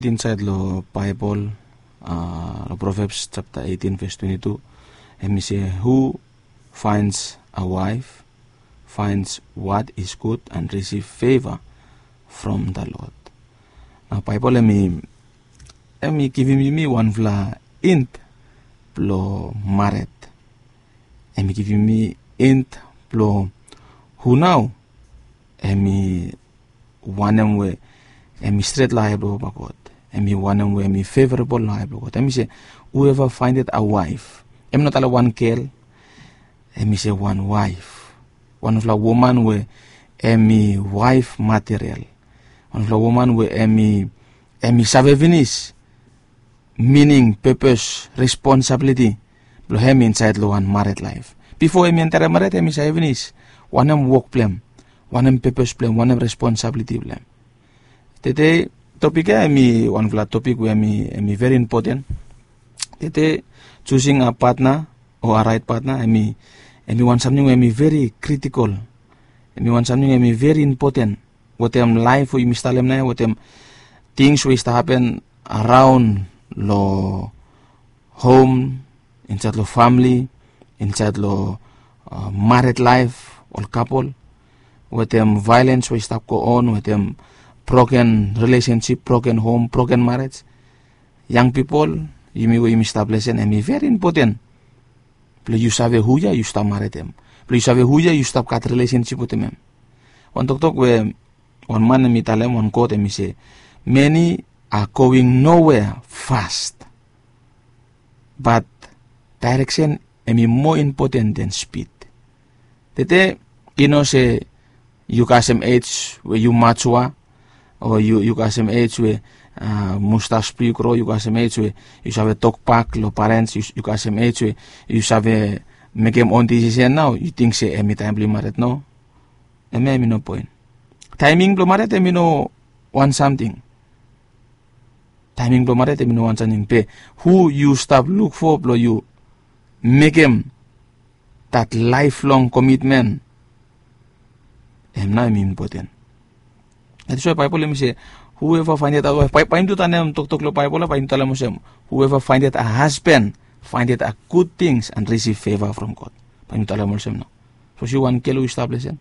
inside the Bible, Proverbs chapter 18 verse 22, and we say, who finds a wife finds what is good and receive favor from the Lord. Now Bible emi giving me one vla int plo maret. Emi giving me int plo who now emi wanem we emi straight lie blo bakot. Emi wanem we emi favorable lie blo bakot. Emi say whoever findeth a wife. Emi not ala one girl. Emi say one wife. One of la woman we emi wife material. One of la woman we emi save vinis. Meaning, purpose, responsibility. Blo hem inside lo one married life. Before emi enter married, emi save vinis. One work plan. One purpose plan. One responsibility plan. Today, topic emi one of la topic we emi very important. Today, choosing a partner or a right partner, emi want something emi very critical. Emi want something emi very important. What life we mistalem na, what things we happen around lo home, inside lo family, inside lo married life or couple. What violence we stop go on, what broken relationship, broken home, broken marriage. Young people, you establish emi very important. Please you sabe who you stop married them. Please you sabe who you stop cut relationship with them. One talk we one man mi talem one quote me say, many are going nowhere fast, but direction is more important than speed. Tete, say you got some age where you mature, or you got some age where mustache grow, you got some age where you have a talk back, your parents, you got some age where you have a make them own decision now. You think say every time be married no? Emi no point. Timing blo married emi no want something. Timing blo married emi no want something. Pe who you stop look for blo you make him that lifelong commitment. Na important. That's why Bible emi say whoever findeth a wife. Paim tu tanem tok lo Bible paim tala mo sem. Whoever findeth a husband findeth a good things and receive favor from God. Paim tala mo sem no. So si one kilo establishing.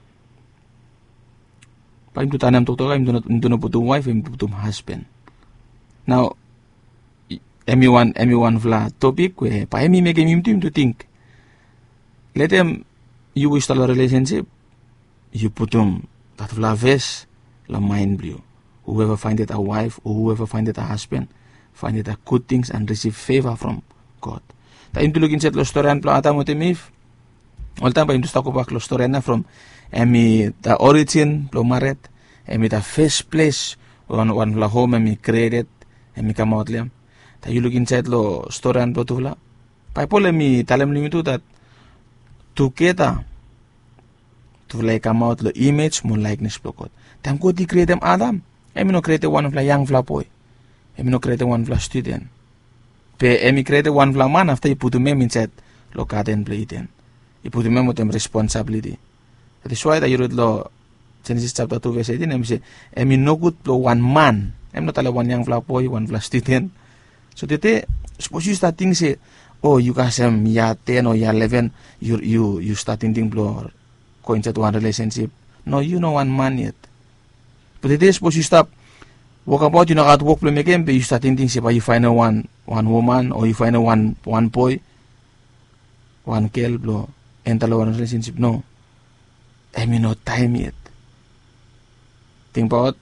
Paim tu tanem tok kaim tu no putum wife emi putum husband. Now emi one vla topic we pa emi make him to think. Let them you start a relationship. You putum that vla verse la mind blue. Whoever findeth a wife or whoever findeth a husband findeth a good things and receive favor from God. Taim tu lugin set lo story an pla ata mo temif. All time paim tu stako back lo story na from emi the origin lo maret, emi the first place one la home emi created, emi come out liam. Ta you look inside lo story and plotula. Bible emi talem limitu that together to like come out lo image mo likeness lo God. Tam God di create Adam. Emi no create one of la young vla boy. Emi no create one vla student. Pe emi create one vla man after you put him inside lo garden play then. You put him with them responsibility. That is why that you read lo Genesis chapter 2 verse 18, emi say, emi no good lo one man. Emi no tala one young vla boy, one vla student. So tete, suppose you start thinking say, oh, you guys year 10 or year 11, you start thinking blow go into one relationship. No, you know one man yet. But today, suppose you stop walk about, you know how to walk play again, but you start thinking say, you find a one woman or you find a one boy, one girl blow enter one relationship. No, I mean no time yet. Think about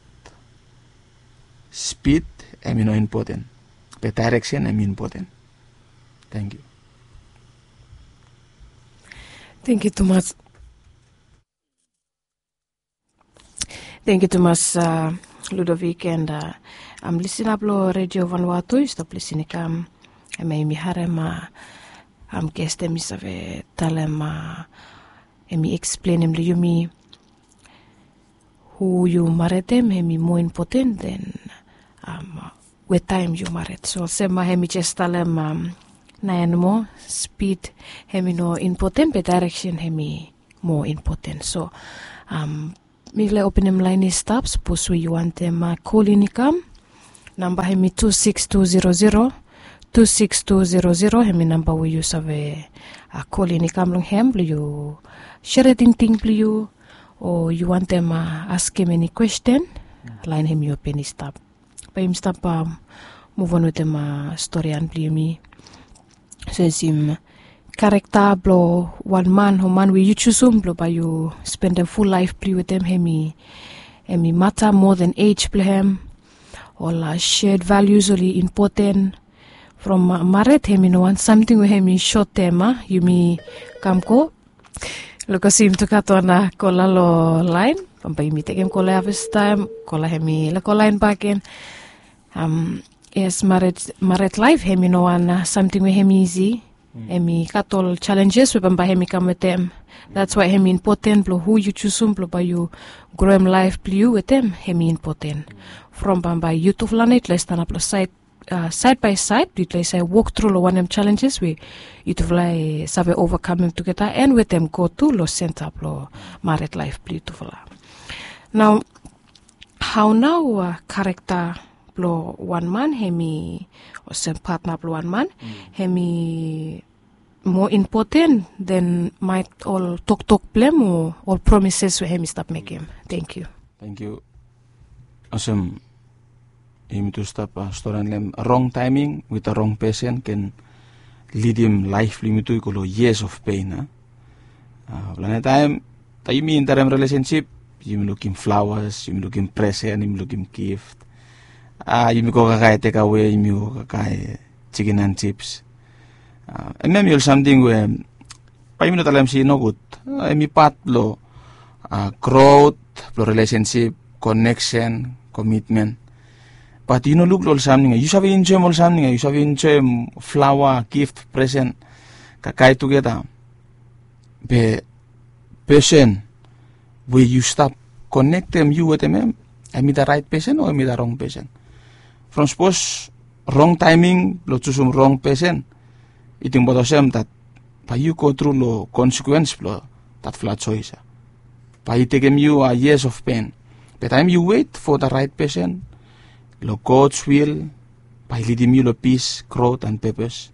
speed, I mean no important. But direction, I mean important. Thank you. Thank you too much. Thank you too much, Ludovic, and I'm listening up lo Radio Vanuatu. Stop listening kam. Emi harema guest emi save talem emi explain em yumi who you married them emi more important than what time you married. So sema emi just talem na mo speed emi no important, but direction emi more important. So Migla open them line stops, suppose you want them call in come number hemi 26200 26200 hemi number we use ave call ini kamlung hem you share ting you, or you want them ask him any question, line him your penny stop. But him stop move on with them story and play me. Says him character blow one man we you choose blow by you spend a full life play with them hemi matter more than age play him. All shared values only important. From married hemi no want something with hemi short term you me kamko. Look sim to katona kola lo line. Pampai mi tekem kola this time. Kola hemi la kola in back in. Yes, married life hemi no one something with hemi easy. Hemi katol challenges with pampai hemi come with them. That's why hemi important blow who you choose blow by you grow him life play with them hemi important. From pampai you to flanet let's stand up the side by side, we say walk through one of them challenges we you to fly save overcome them together and with them go to lo center lo married life beautiful. Now how now character blow one man hemi or same partner blow one man hemi more important than might all talk blame or all promises we hemi stop making. Thank you. Awesome. Him to stop store and wrong timing with the wrong person can lead him life to years of pain. Time in the relationship, you looking flowers, you looking present, you looking gift. You go take away, you chicken and chips. And then you'll something where 5 minutes alam si no good. Mi pat lo growth, lo relationship, connection, commitment. But you know, look all something. You should enjoy all something. You should enjoy flower, gift, present, kakai together. Be person, where you stop connect them, you with them. Am I the right person or am I the wrong person? From suppose wrong timing, lo choose wrong person. Iting both of them that, by you go through lo consequence lo that flat choice. By it take you a years of pain. But time you wait for the right person. Lo God's will, by leading you lo peace, growth, and purpose.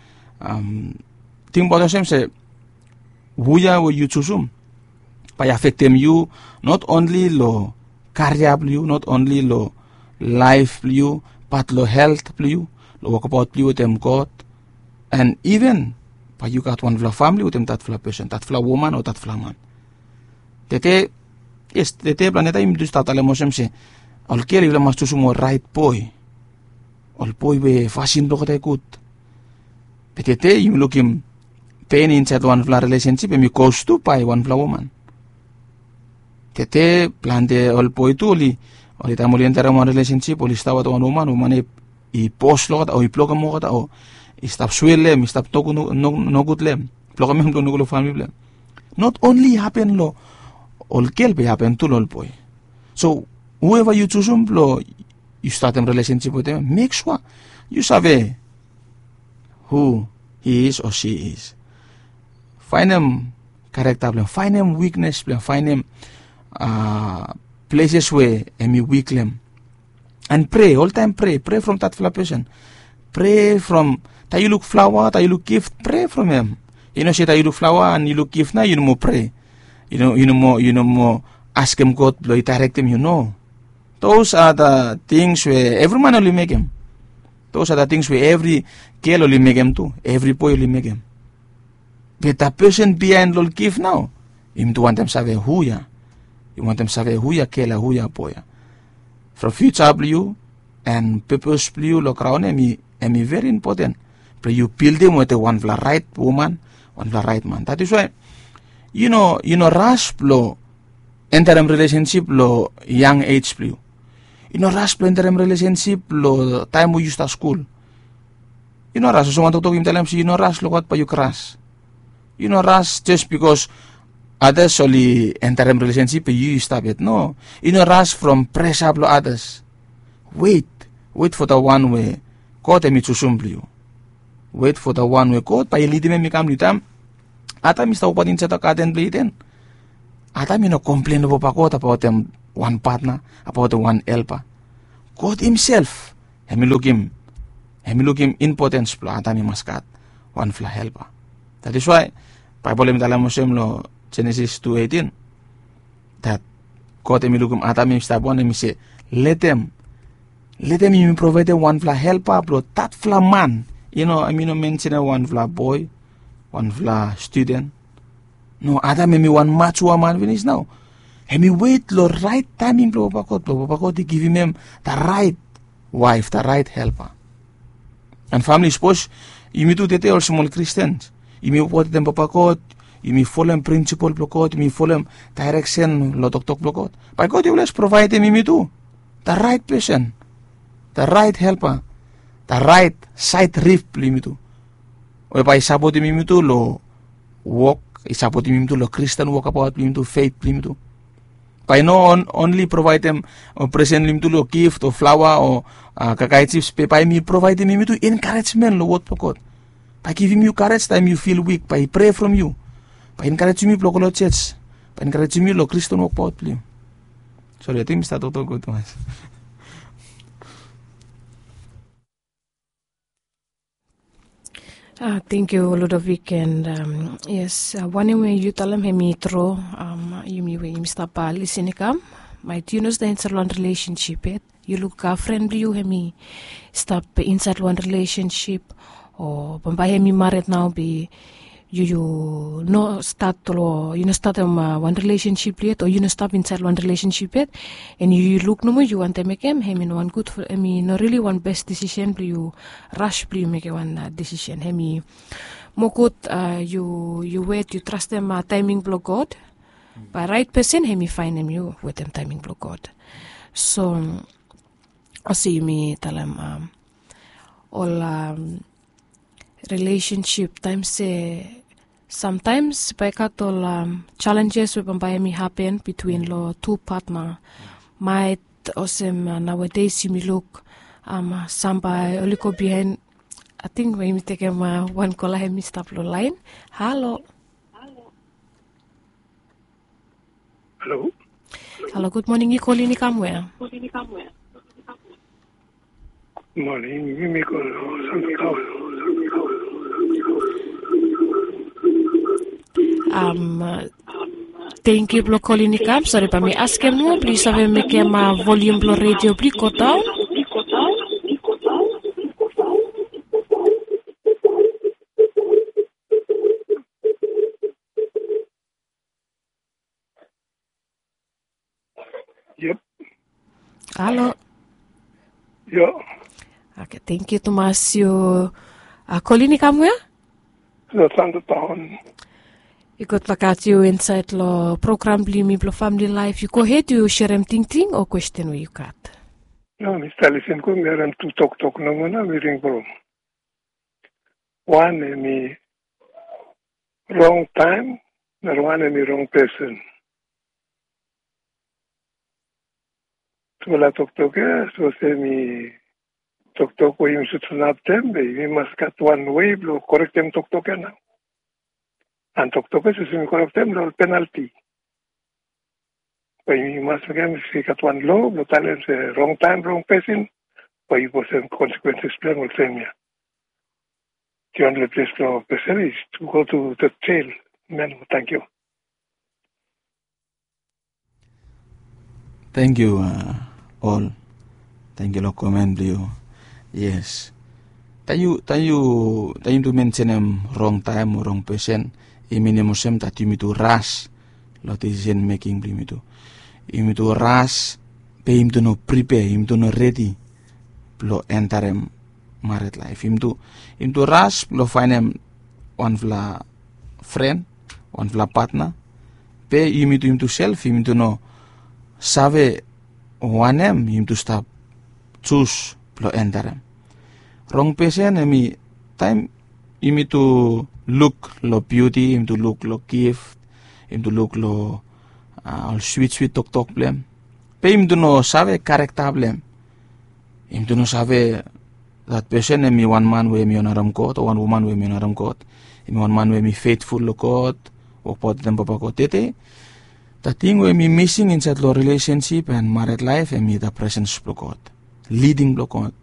Think about them say, wuya wo you choose by affect them you not only lo career you, not only lo life you, but lo health you, lo walk about you with them God, and even by you got one family with them that person, that woman or that man. Tete planeta im dus tatale mosem se. Al kiri la mas tusumo right boy. Al boy be fasin lo kata ikut. Petete you look him pain inside one relationship and you goes to by one woman. Tete plante al boy tu oli tamuli entera one relationship oli stava to one woman I post lo kata o I ploka mo kata o I stop swellem, I stop toku no good lem. Ploka me no gulo family lem. Not only happen lo all kelpe happen to all boy. So whoever you choose you start a relationship with them, make sure you sabe who he is or she is. Find them character, find them weakness, find them places where me weak them. And pray, all time pray from that person. Pray from that you look flower, that you look gift, pray from him. You know, say that you look flower and you look gift now, you know more pray. You know more ask him God, direct him, you know. Those are the things where every man only make him. Those are the things where every girl only make him too. Every boy only make him. But the person behind will give now. Him to want them save who ya. You want them save who ya kela, who ya boy. For future you and purpose you lo crown emi very important. But you build them with the one right woman, one right man. That is why you know rush lo enter a relationship lo young age blue. You know rush lo enter a relationship lo time we used to school. You know rush so want to talk him tell him you know rush lo what pa you crash. You know rush just because others only enter a relationship you stop it. No. You know rush from pressure lo others. Wait for the one way God emi chusum you. Wait for the one way God pa lead me kam litam. Ata mista upatin sa takaden bliten. Ata mi no complain about God about them one partner, about the one helper. God himself Hemi look him importance plo atami maskat one fla helper. That is why Bible em dalam Mosem lo Genesis 2:18 that God hemi look him atami step one hemi say let them hemi provide one fla helper plo that fla man. You know, I mean no mention one fla boy, one fla student. No, Adam hemi one mature man finish now. Hemi wait lo right timing plo papakot he give him the right wife, the right helper. And family, suppose you me do tete all small Christians. You me put them papakot, you me follow principle blokot, you me follow direction lo tok blokot. By God, you will provide them me too. The right person, the right helper, the right side reef me too. Or by support me too lo walk, support me too lo Christian walk about me too, faith me too. By no only provide them or present them to lo gift or flower or kakait chips, by me provide them to encouragement lo what pokot. By giving you courage time you feel weak, by pray from you, by encouraging me lo church, by encouraging me lo Christian walk out please. Sorry, I think Mr. Toto go to us. Thank you, Ludovic. And yes, one way you tell him mitro, you stop listening. My tunes the inside one relationship. You look friendly, you hemi stop inside one relationship, or by hemi married now be you no start to you no start one relationship yet, or you no stop inside one relationship yet, and you look no more you want to make him one good for no really one best decision you rush you make one decision hemi more good you wait you trust them timing block God by right person hemi find them you with them timing block God. So I see me tell them all relationship times say sometimes by katol challenges will by me happen between lo two partner might also nowadays you me look somebody only go behind. I think when we take him one call him stop lo line. Hello. Good morning. You calling me come where? Morning. You me call thank you for calling me. I'm sorry, but me ask him no. Please have me my volume blow radio. Please go down. Yep. Hello. Yeah. Okay, thank you, Thomas. You calling me come where? That's on the town. You got like you inside the program me family life. You go ahead you share thing or question where you got. No, Mr. Listen, ko meron to talk na muna meeting bro. One me wrong time, and one me wrong person. So la talk so say me talk ko yung susunod them, we must cut one way, blow correct them talk na. And talk is correct them, no penalty. But you must again see cut one law, no talent wrong time, wrong person, but you was some consequences plan will same ya. The only place for a person is to go to the jail. Man, thank you. Thank you all. Thank you lo comment you. Yes. Tayo to mention wrong time or wrong person. Minimum that you need to rush lo decision making you need to rush pay him to no prepare him to no ready lo enter him married life him to rush lo find him one fla friend one fla partner pay him to self him to no save one him to stop choose lo enter him wrong person emi time him to look lo beauty, him to look lo gift, him to look lo sweet talk blem. Pe him to no sabe character blem. Him to no sabe that person emi one man we mi onaram God or one woman we mi onaram God. Emi one man we mi faithful lo God or pot them papa ko tete. The thing we mi missing inside lo relationship and married life emi the presence of God, leading lo God,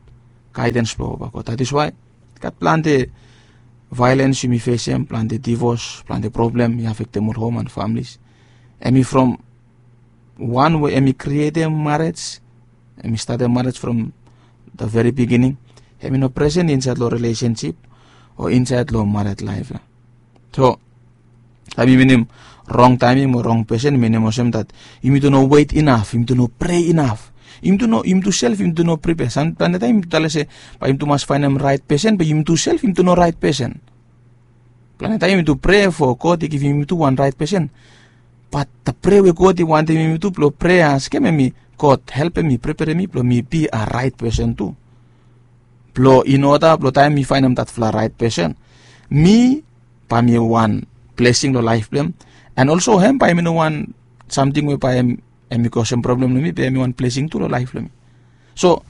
guidance blow bako. That is why kat plan the violence you face them, plan the divorce, plan the problem you affect them home and families. Emi from one way emi create a marriage, emi start a marriage from the very beginning. Emi no present inside the relationship or inside the married life. So I mean wrong timing or wrong person meaning that you need to know wait enough, you need to know pray enough. You need to self, you need to know prepare. Some time you tell us, but you must find them right person, but you need to self, you need to know right person. Planet time you need to pray for God to give you to one right person. But the pray with God, you want me to blow prayers, give me God help me, prepare me, blow me be a right person too. Blow in order, blow time me find them that fla right person. Me, pa me one blessing the life blame, and also him pa me no one something we pa him. And because some problem with me, pay me one placing to the life with me. So,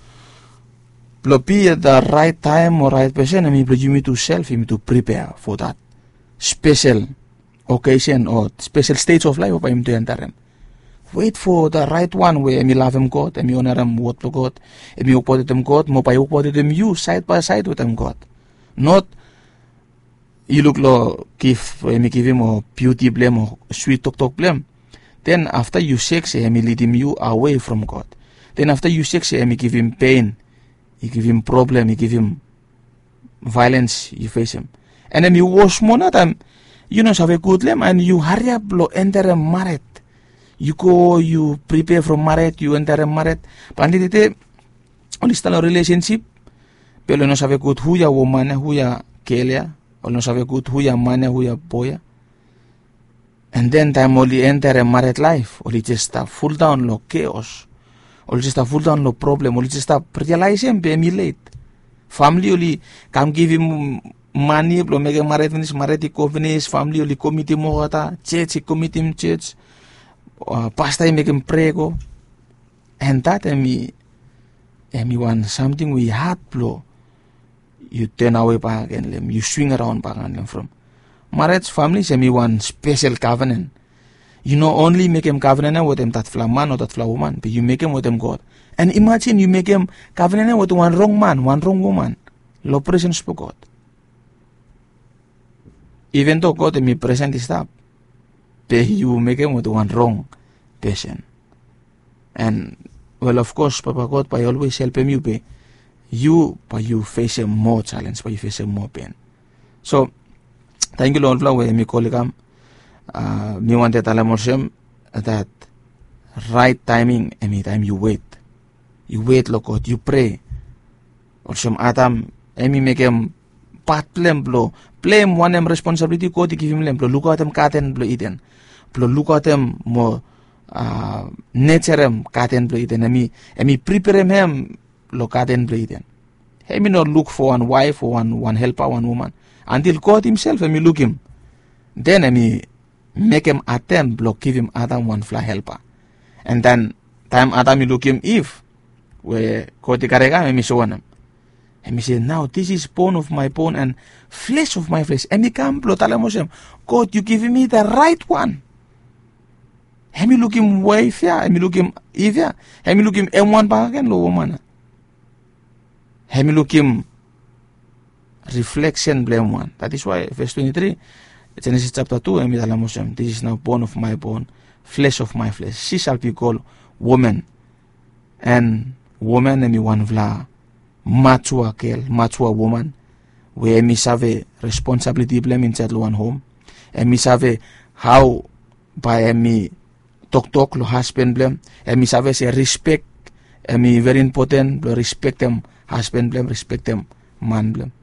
be at the right time or right person, and you need to self, you need to prepare for that special occasion or special stage of life of him to enter him. Wait for the right one where me love him God, and me honor him what to God, and me upload him God, mo pa upload him you side by side with him God. Not you look lo give him a beauty blame or sweet talk blame. Then after you sex him, he lead him you away from God. Then after you sex him, he give him pain, you give him problem, you give him violence, you face him. And then you wash more time, you know have a good lamb and you hurry up enter a married. You go, you prepare for married, you enter a married. Pandit only still a relationship. Pero no have a good who ya woman, who ya kelia, or no have a good who ya man, who ya boy. And then time only enter a married life, or it just a full down lo chaos, or just a full down lo problem, or just a realize him be late. Family only come give him money, lo make a married covenants, family only committee mohata, church committee him church, pastor make him pray go, and that me want something we had blow, you turn away back and you swing around back and from. Marriage family say me one special covenant. You know only make him covenant with him that fla man or that fla woman, but you make him with him God. And imagine you make him covenant with one wrong man, one wrong woman. Lo presence for God. Even though God me present is that, but you make him with one wrong person. And well of course Papa God by always help him you face him more challenge, but you face him more pain. So thank you Lord for me calling me want to tell him that right timing anytime you wait Lord God, you pray or some Adam make him part blame one responsibility God to give him blow look at him katen blow eden blow look at him more nature him katen blow eden me prepare him lo katen blow eden me not look for one wife or one helper one woman until God himself and me look him. Then me make him attempt block give him Adam one fly helper. And then time Adam me look him Eve where God karega me show him. And me say now this is bone of my bone and flesh of my flesh. And me come blow him, God you give me the right one. And me look him wife ya, and me look him Eve ya, and me look him M1 back again lo woman. And me look him reflection blame one. That is why verse 23 Genesis chapter 2 this is now bone of my bone, flesh of my flesh. She shall be called woman. And woman and me one vla mature woman where me save responsibility blame inside one home. And me save how by me talk lo husband blame. And me save say respect and me very important respect them husband blame, respect them man blame.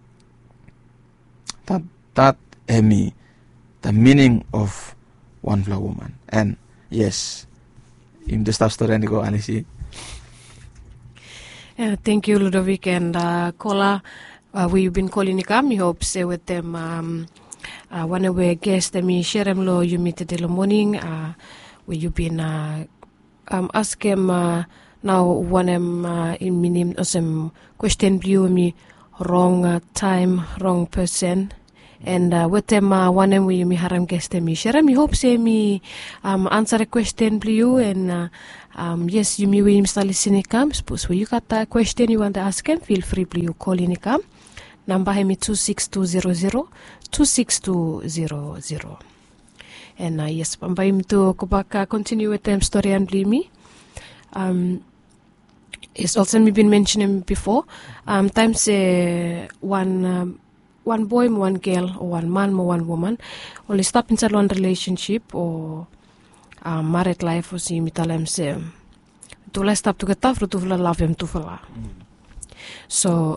That the meaning of one fla woman. And yes, in the staff story and go Alicia. Thank you Ludovic and Kola. We've been calling you we hope say with them one of our guests me share them lo you meet the morning where you been ask him now one in minim some question view me wrong time wrong person And with them one we mi haram guest mi share mi hope say mi answer a question for you and yes you mi we install listening come suppose you got a question you want to ask him feel free to you call in come number him 26200 26200 and yes pamba him to go back continue with them story and believe me it's also me been mentioning before times one boy, one girl, or one man, or one woman, only stop inside one relationship or married life or see me tell them say, to let's stop to get tough to love him to follow. So,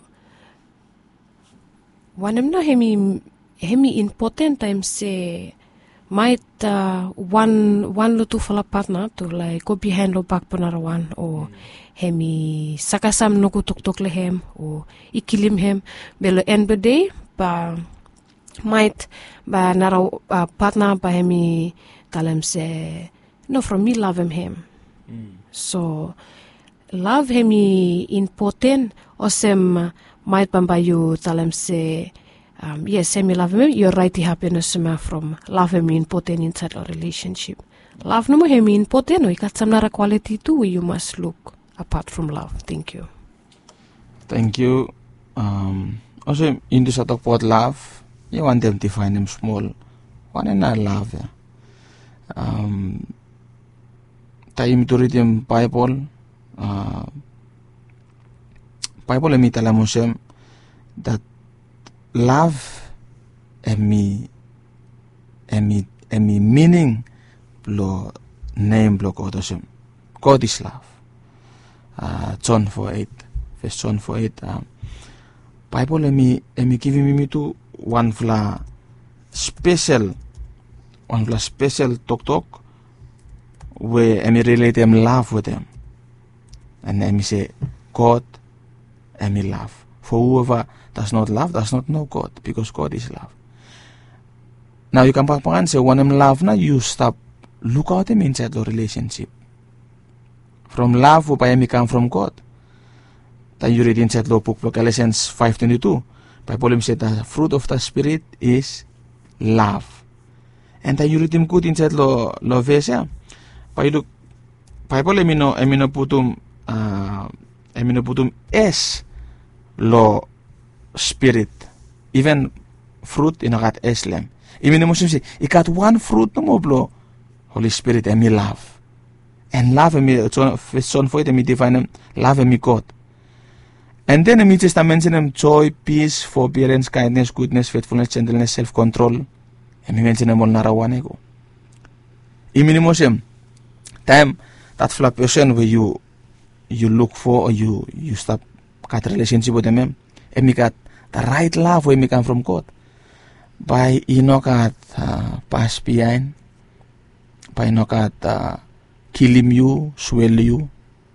one am not hemi important times say, might one to follow partner to like go behind or back panara one or hemi sakasam no go tok lehem or ikilim hem belo end the day. Ba might ba nara partner ba hemi talem say no from me love him so love hemi important osem might bamba you talem say yes hemi love him you're right happiness from love him important inside a relationship love no hemi important no ikat some nara quality too you must look apart from love. Thank you. Also, in this talk about love, you want them to find them small. One and not love. Time to read them Bible. Bible emi talamosem that love emi meaning blo name blo God osem. God is love. John 4:8, verse John 4:8. Bible emi giving me to one fla special talk where emi relate them love with them, and emi say God emi love. For whoever does not love does not know God, because God is love. Now you can back and say when em love now you stop look out them inside the relationship. From love upaya emi come from God. Then you read inside the book of Galatians 5:22. Bible said the fruit of the Spirit is love. And then you read him good inside lo verse. Bible emino putum es lo Spirit. Even fruit inakat eslem. Emino musim si ikat one fruit no mo blo Holy Spirit emi love. And love emi son for it emi define love emi God. And then emi just mention them joy, peace, forbearance, kindness, goodness, faithfulness, gentleness, self-control. Emi mention them all narawane ko. Emi mosem time that flap person where you look for or you stop cut relationship with them. Emi got the right love where emi come from God. By inokat pass behind. By inokat kill you, swell you.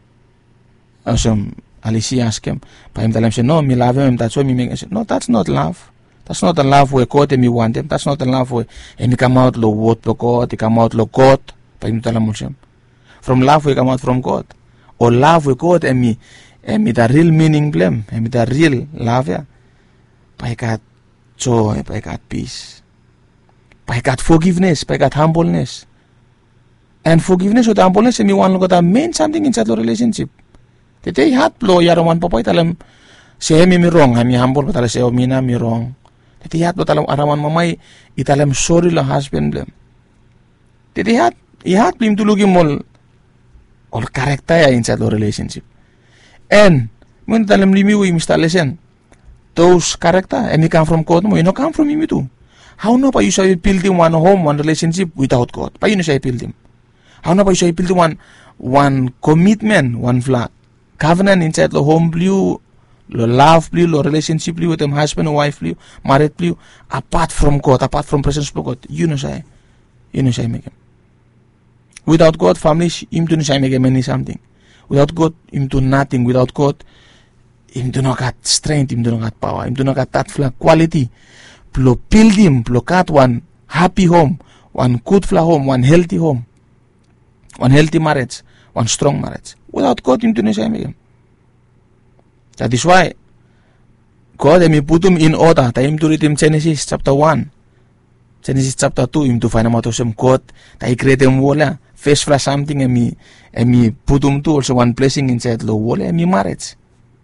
Awesome. Alicia asked him, by him tell him say, no, me love him, that's why me make him say, no, that's not love. That's not the love where God me want him. That's not the love where he come out lo word lo God, he come out lo God. By him tell him, from love we come out from God. Or love with God and me the real meaning blame, and me the real love ya. By God joy, by God peace. By God forgiveness, by God humbleness. And forgiveness or humbleness and me want to go mean something inside the relationship. Today hat blow yaron papoy talam say me wrong, I'm humble but I say mina me wrong. Today hat blow talam araman mamay italam sorry la husband blem. Today hat blim tulugim mol all character ya inside the relationship. And when talam limi we installation those character and come from God mo, you know come from him too. How no pa you say build one home, one relationship without God? Pa you know say build him. How no pa you say build one commitment, one flat covenant inside the home blue, the love blue, the relationship blue with them husband or wife blue, married blue, apart from God, apart from presence of God. You know say make him. Without God, family him do not say make him something. Without God, him do nothing. Without God, him do not got strength, him do not got power, him do not got that flat quality. Plo build him, plo cut one happy home, one good flat home, one healthy home, one healthy marriage, one strong marriage. Without God, him do not say make him. That is why God emi putum in order. Ta im to read Genesis chapter 1. Genesis chapter 2 im to find out some God. Ta I create wala. First flash something emi putum to also one blessing inside lo wala emi marriage.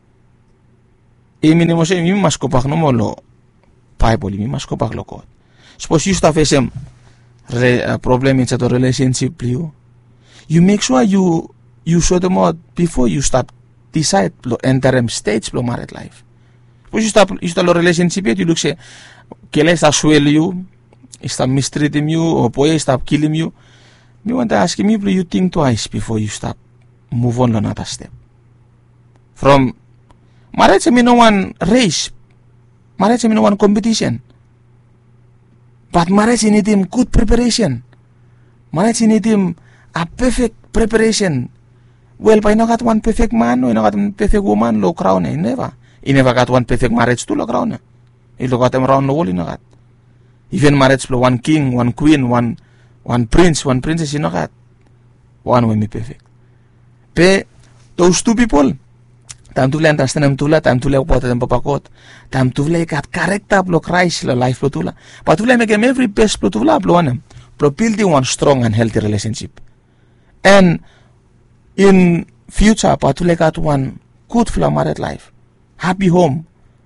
Emi nemo se emi mas kopak no mo lo Bible emi mas kopak lo God. Suppose you start face problem inside the relationship you make sure you sort them out before you start decide lo enter stage lo married life. Suppose you start lo relationship you look say kele start swell you start mistreating you or boy start killing you. Me want to ask him, you think twice before you stop, move on to another step. From marriage, I mean no one race. Marriage, I mean no one competition. But marriage, you need him good preparation. Marriage, you need him a perfect preparation. Well, but you not got one perfect man, or you not got one perfect woman, low crown, never. You never got one perfect marriage to low crown. You look at them around the world, you know that. Even marriage, one king, one queen, one prince, one princess, you know that. One will be perfect. But those two people, time to understand them tula, time to about them papakot, time to like at character blow Christ life blow tula. But to make them every best blow tula blow on them. Blow building one strong and healthy relationship. And in future, but to like at one good flow married life. Happy home.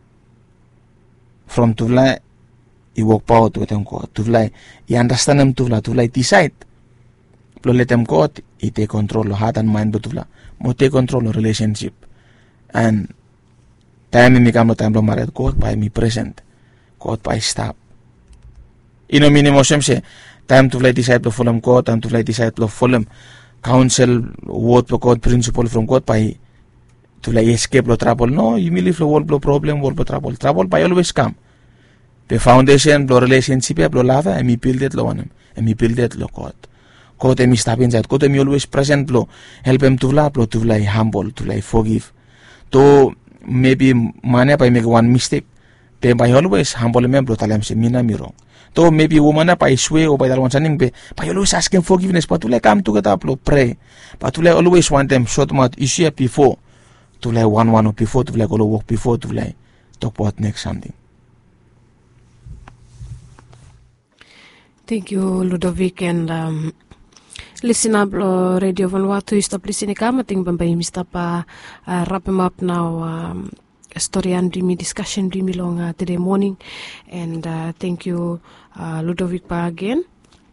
From to like I walk out with them God. To like I understand them to like decide. Blow let them God, I take control of heart and mind but to like mo take control of relationship. And time me come no time lo married God by me present. God by stop. You know minimum say time to like decide to follow God, time to like decide to follow counsel word for God principle from God by to like escape lo trouble. No, you may live the world problem, world trouble. Trouble by always come. The foundation lo relationship lo lava and me build it lo one and me build it lo God. God me stop inside. God me always present lo help him to love lo to like humble to like forgive. To maybe man by make one mistake. But by always humble him lo tell him say mina me wrong. To maybe woman by sway or by that one something by always asking forgiveness. But to like come together lo pray. But to like always want them short mouth issue before to like one or before to like all work before to like talk about next something. Thank you, Ludovic, and listen up, Radio Vanuatu. Stop listening. I think Bambai Mr. Pa wrap him up now. Story and dreamy discussion dreamy long today morning, and thank you, Ludovic Pa again.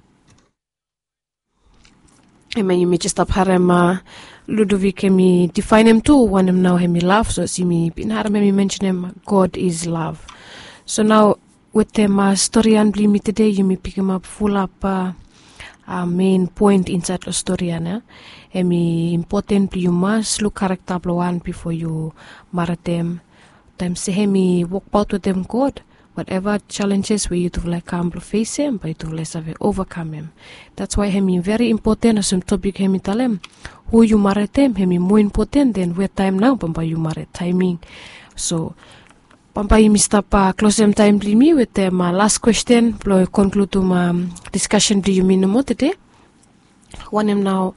I mean, you may just up harem Ludovic me define him too. One him now him love. So see me in harem me mention him. God is love. So now. With them story and blame today, you may pick him up full up main point inside the story. Importantly, you must look character one before you marry them. Time say me walk out with them God. Whatever challenges where you to like come face him, but you to like overcome him. That's why him very important as some topic him tell him who you marry them. Him more important than where time now, but you marry timing. So. Pampai Mr. Pa close them time me with them last question. Plo conclude to discussion. Do you mean no more today? One him now.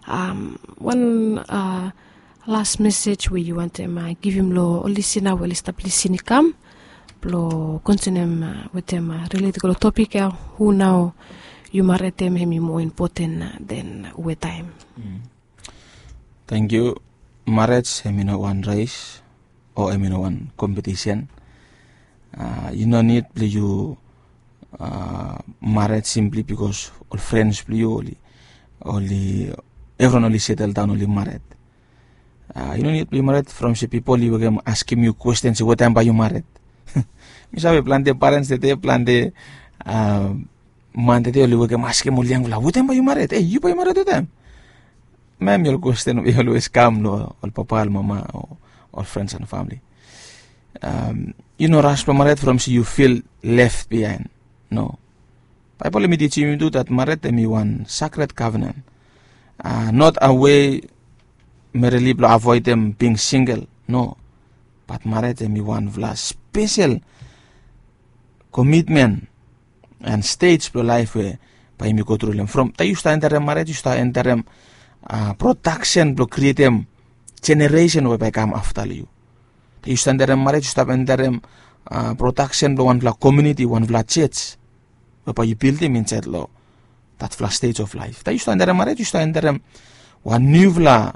One last message where you want them give him lo listener well establish come. Plo continue with them related to the topic. Who now you marry them him more important than with time. Thank you. Marriage him no one race. Or one competition. You don't need you married simply because all friends play only everyone only settle down only married. You don't need to be married from the people you will asking you questions what time are you married. Mi sabe plan de parents de plan de man de only will ask him what time are you married? Hey, you are married to them. Ma'am, your question will always come no all papa or mama or friends and family. You know, rush married from you feel left behind. No. Bible me teach you do that married me one sacred covenant. Not a way merely avoid them being single. No. But married me one special commitment and stage for life where by me go through them. From you start enter marriage, you start enter them protection to create them generation will become after you. You stand there marriage, you stop and there protection lo one vla community, one vla church. But you build him inside lo that vla stage of life. You stand there marriage, you stand there one new vla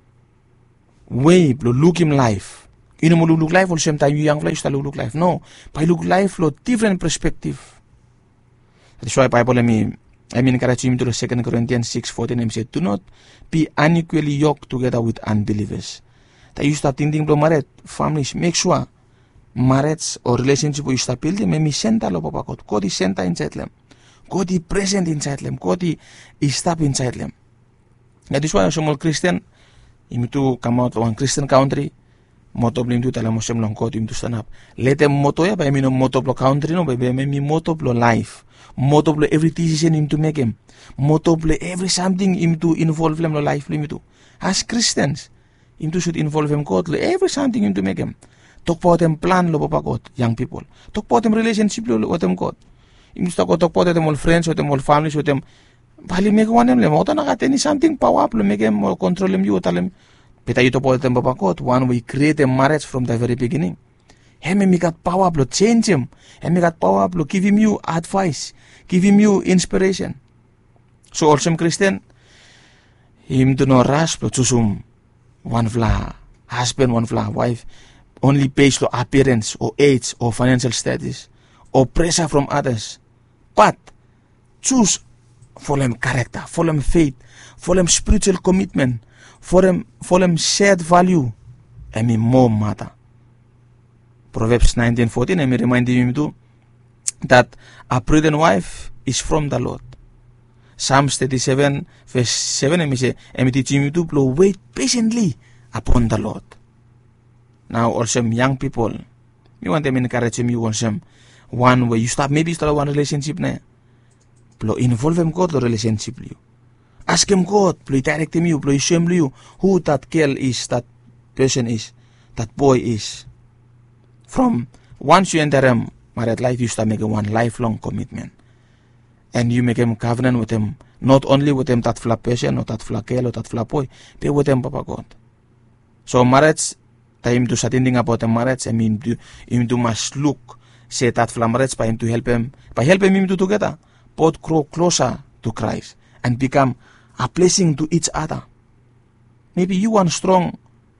way lo look him life. You know look life all same time you young vla you start look life. No, but look life lo different perspective. That's why Bible I mean encourage him to the 2 Corinthians 6:14 and said, do not be unequally yoked together with unbelievers. That you start thinking about marriage, families, make sure marriage or relationship you start building, maybe center lo papa God. God is center inside them. God is present inside them. God is step inside them. That is why some Christian, him to come out of one Christian country, moto blim to tala Muslim long God him to stand up. Let them moto ya, by me no moto blo country no, by me moto blo life. Moto blo every decision him to make him. Moto blo every something him to involve them lo life him to. As Christians, him to should involve him God lo every something him to make him. Talk about them plan lo papa God, young people. Talk about them relationship lo with them God. Him to talk about them all friends, with them all families, with them. Bali make one them lem. Oto nakateni something power up lo make him or control him you tell him. But you talk about them papa God. One we create a marriage from the very beginning. Him make that power up lo change him. Him make that power up lo give him you advice, give him you inspiration. So also Christian, him do no rush lo choosum one vla husband, one vla wife, only based on appearance or age or financial status or pressure from others. But choose for them character, for them faith, for them spiritual commitment, for them shared value, and me more matter. Proverbs 19:14, and me reminding him too that a prudent wife is from the Lord. Psalms 37 verse 7, and me say, and me teach him to wait patiently upon the Lord. Now also young people, you want them encourage them, you want them one way you start, maybe start one relationship na. Plo involve him God lo relationship you. Ask him God, plo direct him you, plo show him you who that girl is, that person is, that boy is. From once you enter him married life, you start making one lifelong commitment. And you make him covenant with him, not only with him that fla person or that fla girl or that fla boy, but with him Papa God. So marriage, time to start thinking about the marriage, I mean him to must look, say that fla marriage by him to help him, by helping him to together, both grow closer to Christ and become a blessing to each other. Maybe you want strong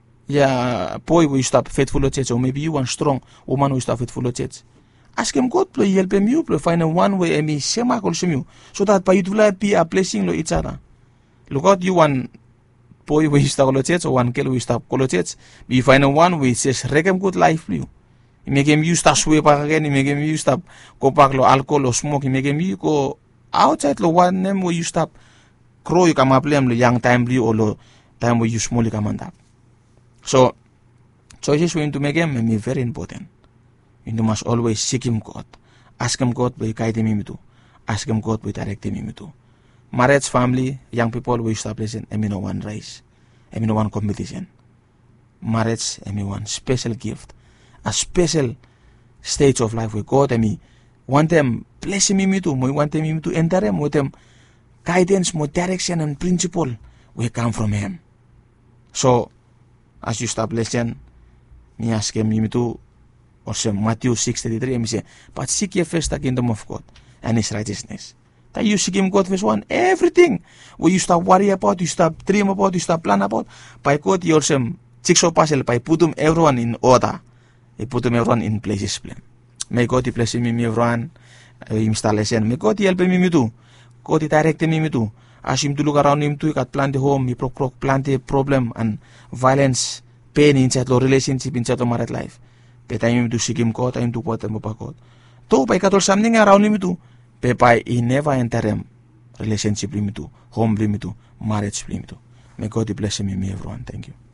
boy will stop faithful to church, or maybe you want strong woman will stop faithful to church. Ask him God, please help him you, please find a one way and me sema also you, so that by it will be a blessing to each other. Look out, you want boy will stop to church or one girl will stop to church. We find a one way says regem good life for you. You make him you start sweep back again, you make him you stop go back lo alcohol or smoke, you make him you go outside lo one name where you stop grow you come up lo young time blue or lo time where you small you come up. So choices we need to make him may be very important. You must always seek him God. Ask him God by guide him to. Ask him God by direct him to. Marriage, family, young people we establish in no one race, no one competition. Marriage, one special gift, a special stage of life with God. Want them bless him to. We want him to enter him with them guidance, more direction and principle. We come from him. So as you establish him, me ask him to. Also Matthew 6:33, and say, but seek ye first the kingdom of God and his righteousness. That you seek him God verse 1, everything where you stop worry about, you stop dream about, you stop plan about, by God you also jigsaw puzzle, by put them everyone in order. He put them everyone in places plan. May God bless me everyone installation. May God help me too. God direct me too. Ask him to look around him too, he got plan the home, he plan the problem and violence, pain inside the relationship, inside the married life. But time to seek him God, time to put him up God. Though by got something around him too, but by he never enter him relationship him too, home him too, marriage him too. May God bless me everyone. Thank you.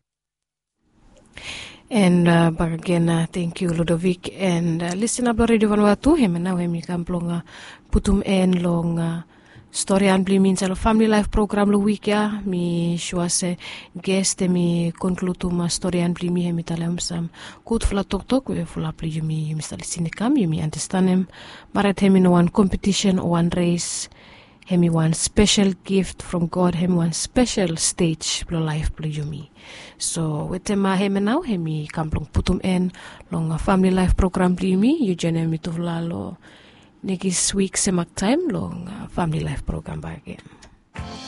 And back again, thank you Ludovic. And listen up Radio Vanuatu, him and now him can plong putum en long story and blimin sa family life program lo week ya mi shuase guest mi conclude story and blimi hemi talam sam good fla tok we fla pli yumi stali sinikam yumi understand him marat hemi no one competition or one race hemi one special gift from God, hemi one special stage blo life blo yumi. So wetema hemi now hemi kamplong putum en long family life program blo yumi Eugene hemi tuvlalo next week semak time long family life program ba again.